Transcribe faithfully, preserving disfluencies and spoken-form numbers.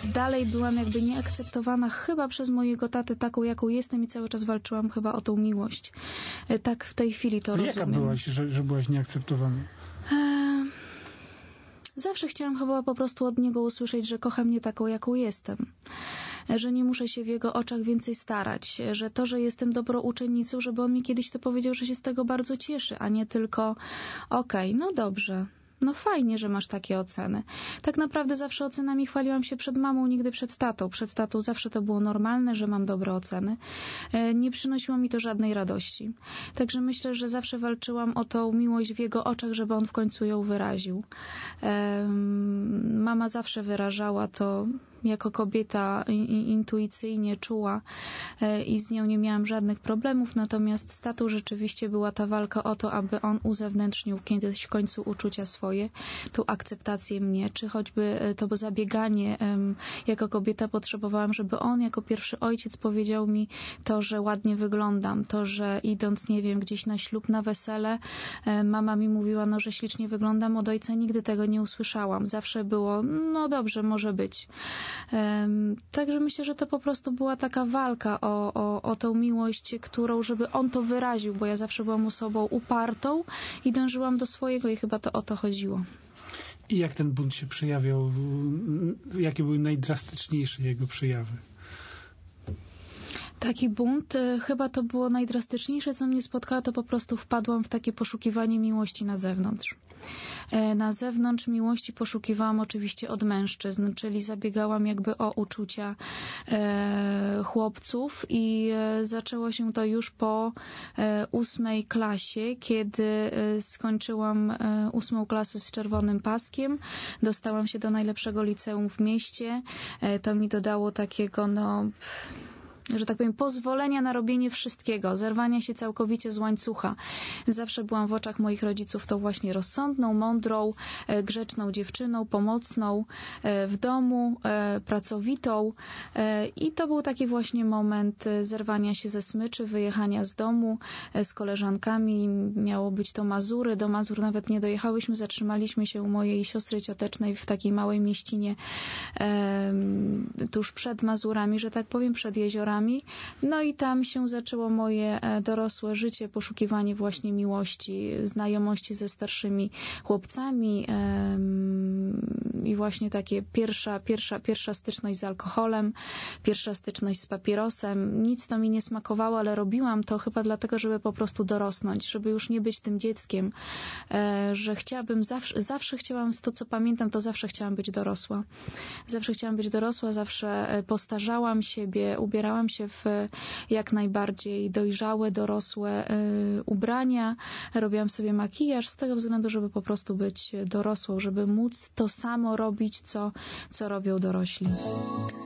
dalej byłam jakby nieakceptowana chyba przez mojego tatę taką, jaką jestem i cały czas walczyłam chyba o tą miłość. Tak w tej chwili to A rozumiem. jaka byłaś, że, że byłaś nieakceptowana? Eee, zawsze chciałam chyba po prostu od niego usłyszeć, że kocha mnie taką, jaką jestem. Że nie muszę się w jego oczach więcej starać. Że to, że jestem dobrą uczennicą, żeby on mi kiedyś to powiedział, że się z tego bardzo cieszy, a nie tylko okej, okay, no dobrze. No fajnie, że masz takie oceny. Tak naprawdę zawsze ocenami chwaliłam się przed mamą, nigdy przed tatą. Przed tatą zawsze to było normalne, że mam dobre oceny. Nie przynosiło mi to żadnej radości. Także myślę, że zawsze walczyłam o tą miłość w jego oczach, żeby on w końcu ją wyraził. Mama zawsze wyrażała to jako kobieta intuicyjnie czuła i z nią nie miałam żadnych problemów, natomiast z tatą rzeczywiście była ta walka o to, aby on uzewnętrznił kiedyś w końcu uczucia swoje, tą akceptację mnie, czy choćby to zabieganie jako kobieta potrzebowałam, żeby on jako pierwszy ojciec powiedział mi to, że ładnie wyglądam, to, że idąc, nie wiem, gdzieś na ślub, na wesele, mama mi mówiła, no, że ślicznie wyglądam, od ojca nigdy tego nie usłyszałam. Zawsze było, no dobrze, może być. Um, także myślę, że to po prostu była taka walka o, o, o tą miłość, którą, żeby on to wyraził, bo ja zawsze byłam osobą upartą i dążyłam do swojego i chyba to o to chodziło. I jak ten bunt się przejawiał? Jakie były najdrastyczniejsze jego przejawy? Taki bunt, chyba to było najdrastyczniejsze, co mnie spotkało, to po prostu wpadłam w takie poszukiwanie miłości na zewnątrz. Na zewnątrz miłości poszukiwałam oczywiście od mężczyzn, czyli zabiegałam jakby o uczucia e, chłopców i e, zaczęło się to już po e, ósmej klasie, kiedy e, skończyłam e, ósmą klasę z czerwonym paskiem, dostałam się do najlepszego liceum w mieście, e, to mi dodało takiego, no... że tak powiem, pozwolenia na robienie wszystkiego, zerwania się całkowicie z łańcucha. Zawsze byłam w oczach moich rodziców tą właśnie rozsądną, mądrą, grzeczną dziewczyną, pomocną w domu, pracowitą i to był taki właśnie moment zerwania się ze smyczy, wyjechania z domu z koleżankami. Miało być to Mazury, do Mazur nawet nie dojechałyśmy, zatrzymaliśmy się u mojej siostry ciotecznej w takiej małej mieścinie tuż przed Mazurami, że tak powiem, przed jeziorami. No i tam się zaczęło moje dorosłe życie, poszukiwanie właśnie miłości, znajomości ze starszymi chłopcami i właśnie takie pierwsza, pierwsza, pierwsza styczność z alkoholem, pierwsza styczność z papierosem. Nic to mi nie smakowało, ale robiłam to chyba dlatego, żeby po prostu dorosnąć, żeby już nie być tym dzieckiem, że chciałabym, zawsze, zawsze chciałam, to co pamiętam, to zawsze chciałam być dorosła. Zawsze chciałam być dorosła, zawsze postarzałam siebie, ubierałam się w jak najbardziej dojrzałe, dorosłe y, ubrania, robiłam sobie makijaż z tego względu, żeby po prostu być dorosłą, żeby móc to samo robić, co, co robią dorośli.